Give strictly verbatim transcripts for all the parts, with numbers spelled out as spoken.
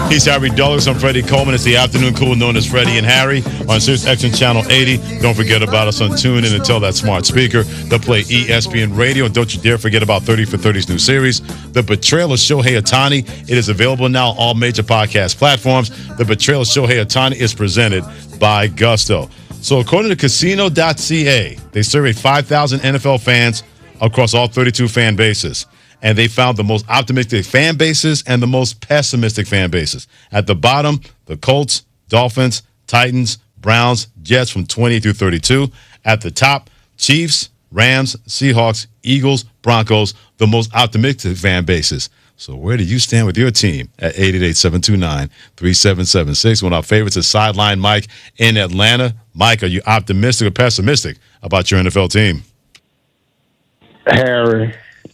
He's Harry Douglas. I'm Freddie Coleman. It's the afternoon cool known as Freddie and Harry on Sirius X M Channel eighty. Don't forget about us on TuneIn and tell that smart speaker to play E S P N Radio. And don't you dare forget about thirty for thirty's new series, The Betrayal of Shohei Ohtani. It is available now on all major podcast platforms. The Betrayal of Shohei Ohtani is presented by Gusto. So according to Casino dot C A, they surveyed five thousand N F L fans across all thirty-two fan bases. And they found the most optimistic fan bases and the most pessimistic fan bases. At the bottom, the Colts, Dolphins, Titans, Browns, Jets from twenty through thirty-two. At the top, Chiefs, Rams, Seahawks, Eagles, Broncos, the most optimistic fan bases. So where do you stand with your team? At eight eight eight, seven two nine, three seven seven six. One of our favorites is Sideline Mike in Atlanta. Mike, are you optimistic or pessimistic about your N F L team? Harry.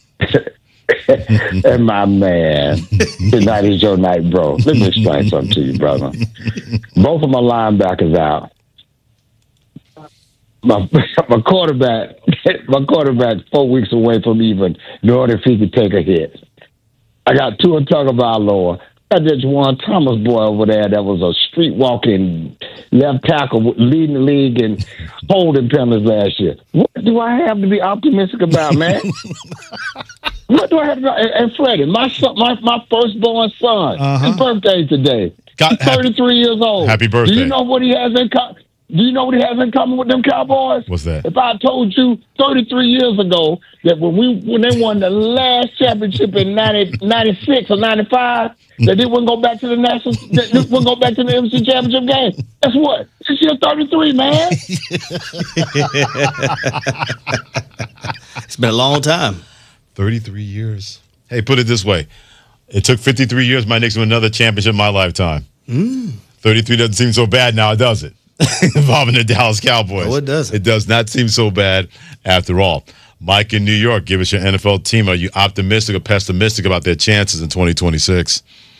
And my man, tonight is your night, bro. Let me explain something to you, brother. Both of my linebackers out. My my quarterback, my quarterback, four weeks away from even knowing if he could take a hit. I got Tua Tagovailoa. I got this Juwan Thomas boy over there that was a street walking left tackle leading the league in holding penalties last year. What do I have to be optimistic about, man? What do I have to? And, and Freddie, my son, my my firstborn son, uh-huh. His birthday today. Got, He's thirty-three happy, years old. Happy birthday! Do you know what he has in common? Do you know what he has in common with them Cowboys? What's that? If I told you thirty-three years ago that when we when they won the last championship in ninety, ninety-six or ninety-five, that they wouldn't go back to the national, they wouldn't go back to the N F C Championship game. Guess what? This year thirty-three, man. It's been a long time. thirty-three years. Hey, put it this way. It took fifty-three years, my Knicks win another championship in my lifetime. Mm. thirty-three doesn't seem so bad now, does it? Involving the Dallas Cowboys. No, it doesn't. It does not seem so bad after all. Mike in New York, give us your N F L team. Are you optimistic or pessimistic about their chances in twenty twenty-six?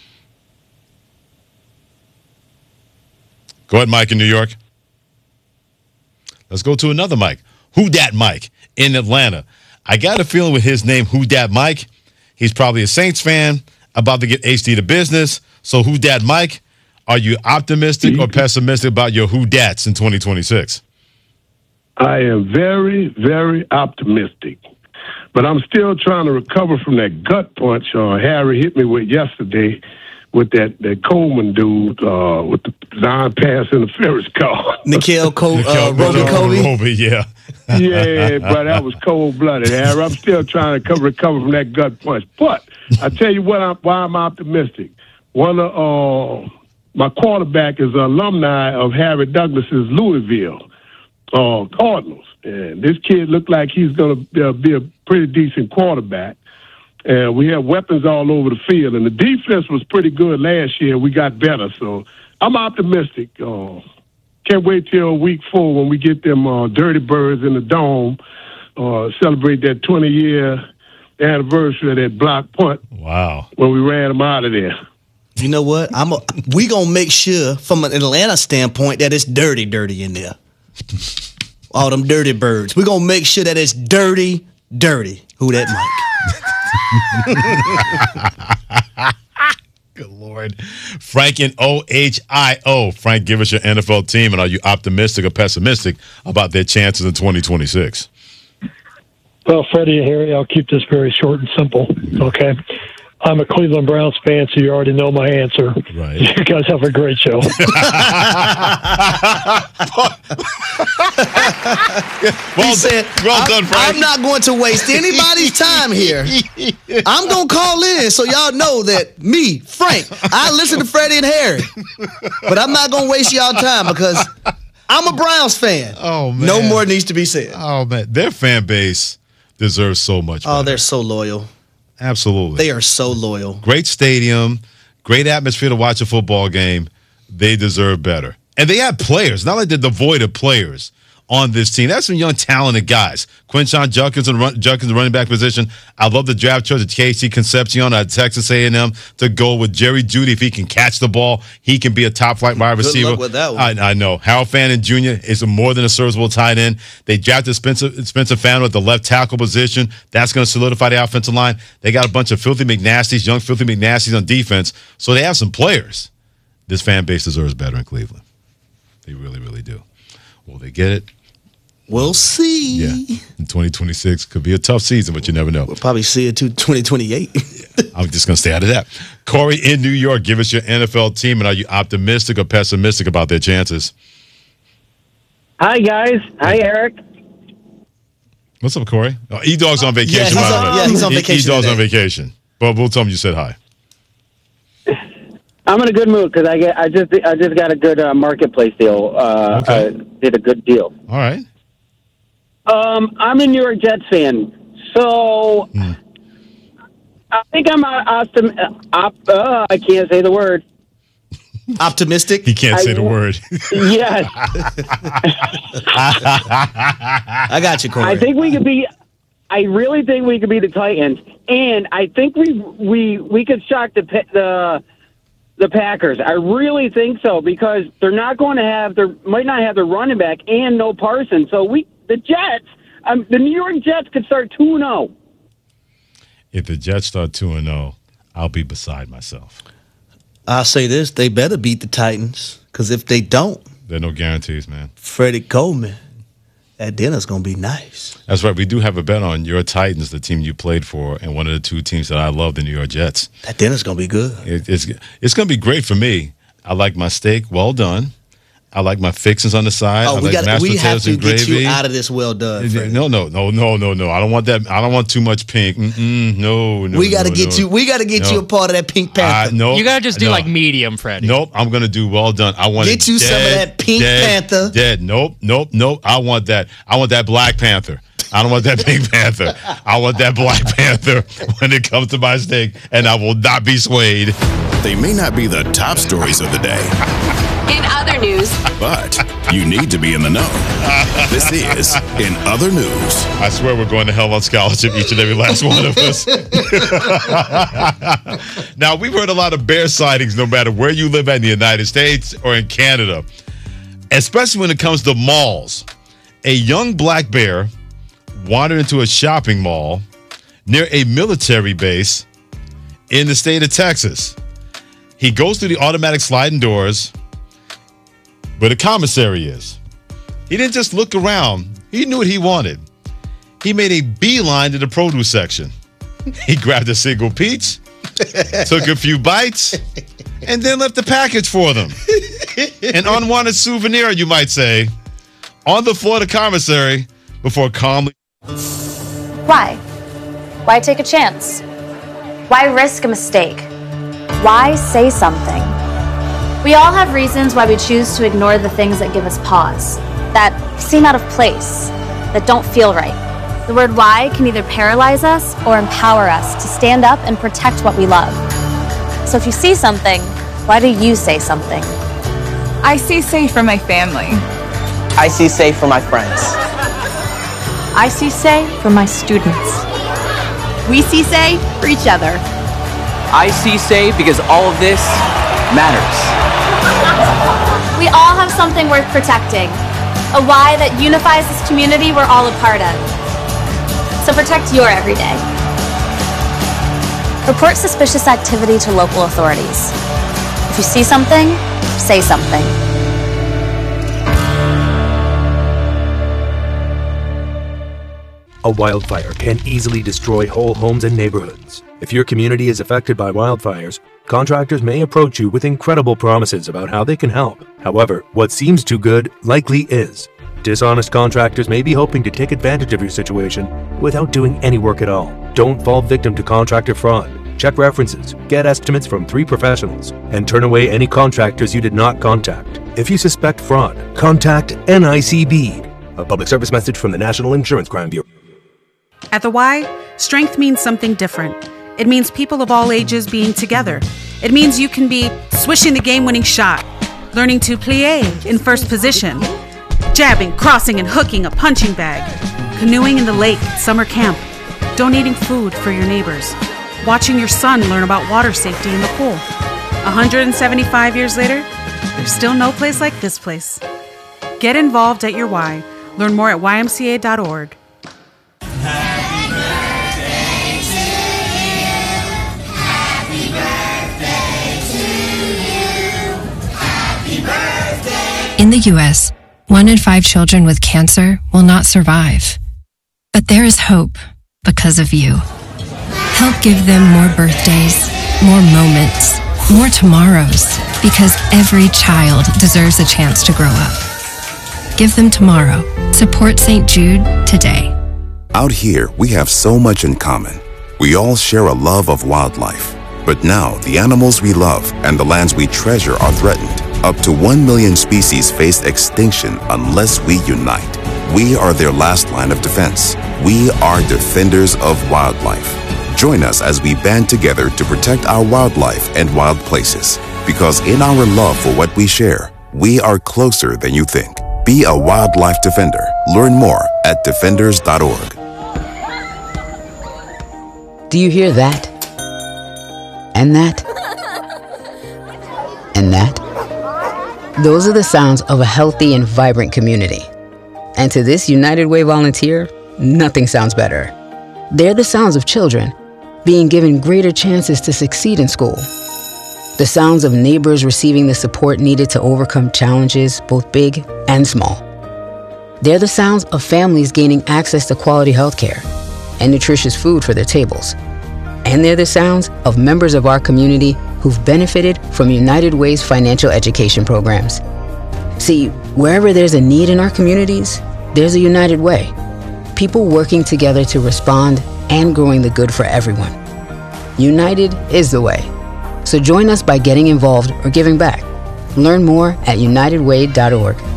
Go ahead, Mike in New York. Let's go to another Mike. Who Dat Mike in Atlanta? I got a feeling with his name, Who Dat Mike, he's probably a Saints fan, about to get H D to business. So Who Dat Mike, are you optimistic or pessimistic about your Who Dats in twenty twenty-six? I am very, very optimistic. But I'm still trying to recover from that gut punch uh, Harry hit me with yesterday with that, that Coleman dude uh, with the non-pass interference call. Nikhil Col- uh, Roby Coley? Roby, yeah. Yeah, but that was cold-blooded, Harry. I'm still trying to cover, recover from that gut punch. But I tell you what, I'm, why I'm optimistic. One of uh, my quarterback is an alumni of Harry Douglas's Louisville uh, Cardinals. And this kid looked like he's going to uh, be a pretty decent quarterback. And we have weapons all over the field. And the defense was pretty good last year. We got better. So I'm optimistic. Uh, can't wait till week four when we get them uh, Dirty Birds in the Dome, uh, celebrate that twenty-year anniversary of that block punt. Wow. When we ran them out of there. You know what? I'm a, we gonna make sure, from an Atlanta standpoint, that it's dirty, dirty in there. All them dirty birds. We're gonna make sure that it's dirty, dirty. Who that Mike? Good Lord. Frank in O H I O. Frank, give us your N F L team, and are you optimistic or pessimistic about their chances in twenty twenty-six? Well, Freddie and Harry, I'll keep this very short and simple, okay? I'm a Cleveland Browns fan, so you already know my answer. Right. You guys have a great show. well, he said, well I'm, done, Frank. I'm not going to waste anybody's time here. I'm going to call in so y'all know that me, Frank, I listen to Freddie and Harry. But I'm not going to waste y'all time because I'm a Browns fan. Oh, man. No more needs to be said. Oh, man. Their fan base deserves so much better. Oh, they're so loyal. Absolutely. They are so loyal. Great stadium, great atmosphere to watch a football game. They deserve better. And they have players. Not like they're devoid of players on this team. That's some young, talented guys. Quinshon Judkins and run, Judkins, the running back position. I love the draft choice of Casey Concepcion at Texas A and M to go with Jerry Jeudy. If he can catch the ball, he can be a top-flight wide receiver. Good luck with that one. I, I know. Harold Fannin Junior is a more than a serviceable tight end. They drafted Spencer, Spencer Fano at the left tackle position. That's going to solidify the offensive line. They got a bunch of filthy McNasties, young filthy McNasties on defense. So they have some players. This fan base deserves better in Cleveland. They really, really do. Will they get it? We'll see. Yeah. In twenty twenty-six could be a tough season, but you never know. We'll probably see it to twenty twenty-eight. I'm just going to stay out of that. Corey in New York, give us your N F L team, and are you optimistic or pessimistic about their chances? Hi, guys. Hi, Eric. What's up, Corey? Oh, E-Dog's on vacation. Yeah, he's by the on, way. yeah, he's on vacation. E-Dog's on today. vacation. But we'll tell him you said hi. I'm in a good mood because I get I just I just got a good uh, marketplace deal. Uh, Okay. uh, did a good deal. All right. Um, I'm a New York Jets fan, so Mm. I think I'm uh, optim- op- uh, I can't say the word. Optimistic. He can't I- say the word. Yes, I got you, Corey. I think we could be. I really think we could be the Titans, and I think we we we could shock the Pa- the the Packers. I really think so because they're not going to have their might not have their running back and no Parsons. So we the Jets, um, the New York Jets could start two and zero. If the Jets start two and oh, I'll be beside myself. I'll say this: they better beat the Titans, because if they don't, There are no guarantees, man. Freddie Coleman, that dinner's gonna be nice. That's right. We do have a bet on your Titans, the team you played for, and one of the two teams that I love, the New York Jets. That dinner's gonna be good. It, it's it's going to be great for me. I like my steak well done. I like my fixings on the side. Oh, I we like got. mashed We have potatoes to and get gravy. you out of this. Well done. Freddie. No, no, no, no, no, no. I don't want that. I don't want too much pink. Mm-mm, no, no. we got to no, get no. you. We got to get No. you a part of that Pink I, Panther. no, You gotta just do no. like medium, Freddie. Nope, I'm gonna do well done. I want Get it you some of dead, that Pink dead, Panther. Dead. Nope, nope, nope. I want that. I want that Black Panther. I don't want that Pink Panther. I want that Black Panther when it comes to my steak, and I will not be swayed. They may not be the top stories of the day, In other news, but you need to be in the know. This is In Other News. I swear we're going to hell on scholarship, each and every last one of us. Now, we've heard a lot of bear sightings no matter where you live at in the United States or in Canada, especially when it comes to malls. A young black bear wandered into a shopping mall near a military base in the state of Texas. He goes through the automatic sliding doors where the commissary is. He didn't just look around. He knew what he wanted. He made a beeline to the produce section. He grabbed a single peach, took a few bites, and then left the package for them. An unwanted souvenir, you might say, on the floor of the commissary before calmly... Why? Why take a chance? Why risk a mistake? Why say something? We all have reasons why we choose to ignore the things that give us pause, that seem out of place, that don't feel right. The word why can either paralyze us or empower us to stand up and protect what we love. So if you see something, why do you say something? I see safe for my family. I see safe for my friends. I see say for my students. We see say for each other. I see safe because all of this matters. We all have something worth protecting, a why that unifies this community we're all a part of. So protect your everyday. Report suspicious activity to local authorities. If you see something, say something. A wildfire can easily destroy whole homes and neighborhoods. If your community is affected by wildfires, contractors may approach you with incredible promises about how they can help. However, what seems too good likely is. Dishonest contractors may be hoping to take advantage of your situation without doing any work at all. Don't fall victim to contractor fraud. Check references, get estimates from three professionals, and turn away any contractors you did not contact. If you suspect fraud, contact N I C B. A public service message from the National Insurance Crime Bureau. At the Y, strength means something different. It means people of all ages being together. It means you can be swishing the game-winning shot, learning to plie in first position, Jabbing, crossing, and hooking a punching bag. Canoeing in the lake at summer camp. Donating food for your neighbors. Watching your son learn about water safety in the pool. one hundred seventy-five years later, there's still no place like this place. Get involved at your Y. Learn more at Y M C A dot org. In the U S, one in five children with cancer will not survive. But there is hope because of you. Help give them more birthdays, more moments, more tomorrows, because every child deserves a chance to grow up. Give them tomorrow. Support Saint Jude today. Out here, we have so much in common. We all share a love of wildlife. But now, the animals we love and the lands we treasure are threatened. Up to one million species face extinction unless we unite. We are their last line of defense. We are defenders of wildlife. Join us as we band together to protect our wildlife and wild places. Because in our love for what we share, we are closer than you think. Be a wildlife defender. Learn more at defenders dot org. Do you hear that? And that? And that? Those are the sounds of a healthy and vibrant community. And to this United Way volunteer, nothing sounds better. They're the sounds of children being given greater chances to succeed in school. The sounds of neighbors receiving the support needed to overcome challenges, both big and small. They're the sounds of families gaining access to quality health care and nutritious food for their tables. And they're the sounds of members of our community who've benefited from United Way's financial education programs. See, wherever there's a need in our communities, there's a United Way. People working together to respond and growing the good for everyone. United is the way. So join us by getting involved or giving back. Learn more at united way dot org.